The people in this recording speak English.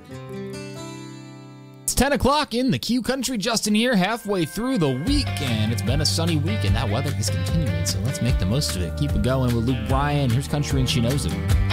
It's 10 o'clock in the Q Country. Justin here, halfway through the week, and it's been a sunny week, and that weather is continuing, so let's make the most of it. Keep it going with Luke Bryan. Here's Country and She Knows It.